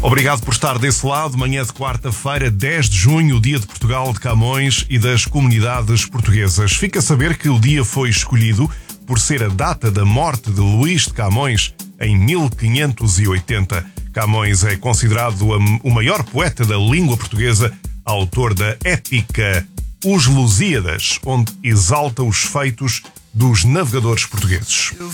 Obrigado por estar desse lado. Manhã de quarta-feira, 10 de junho, dia de Portugal, de Camões e das comunidades portuguesas. Fica a saber que o dia foi escolhido por ser a data da morte de Luís de Camões em 1580. Camões é considerado o maior poeta da língua portuguesa, autor da épica Os Lusíadas, onde exalta os feitos dos navegadores portugueses. Eu